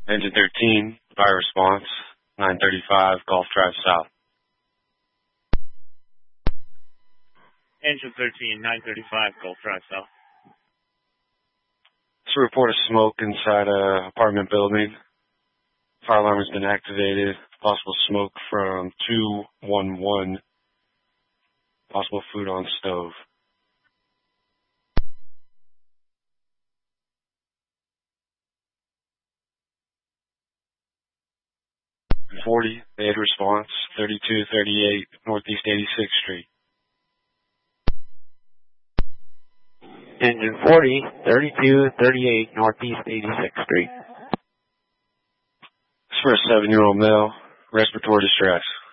Engine 13, fire response, 935 Gulf Drive South. Engine 13, 935 Gulf Drive South. It's a report of smoke inside a apartment building. Fire alarm has been activated. Possible smoke from 211. Possible food on stove. 40, aid response, 3238 Northeast 86th Street. Engine 40, 3238 Northeast 86th Street. It's for a 7-year-old male, respiratory distress.